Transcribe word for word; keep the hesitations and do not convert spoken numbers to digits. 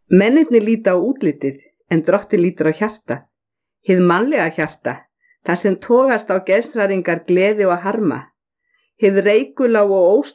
Mennirnir líta á útlitið en Drottinn lítur á hjarta. Hið mannlega hjarta, þar sem togast á geðshræringar, gleði og harma. Hið reikulága og